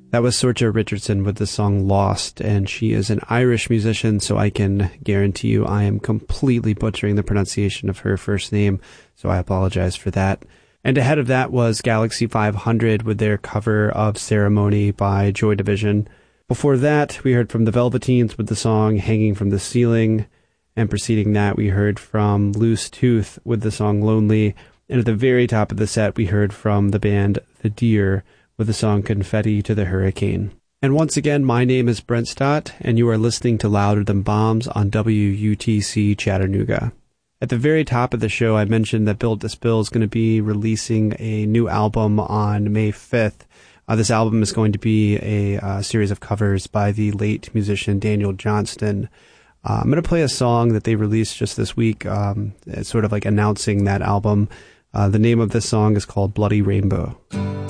That was Sorcha Richardson with the song Lost, and she is an Irish musician, so I can guarantee you I am completely butchering the pronunciation of her first name, so I apologize for that. And ahead of that was Galaxy 500 with their cover of Ceremony by Joy Division. Before that, we heard from the Velveteens with the song Hanging from the Ceiling, and preceding that, we heard from Loose Tooth with the song Lonely, and at the very top of the set, we heard from the band The Deer with the song Confetti to the Hurricane. And once again, my name is Brent Stott, and you are listening to Louder Than Bombs on WUTC Chattanooga. At the very top of the show, I mentioned that Built to Spill is going to be releasing a new album on May 5th. This album is going to be a series of covers by the late musician Daniel Johnston. I'm going to play a song that they released just this week, it's sort of like announcing that album. The name of this song is called Bloody Rainbow.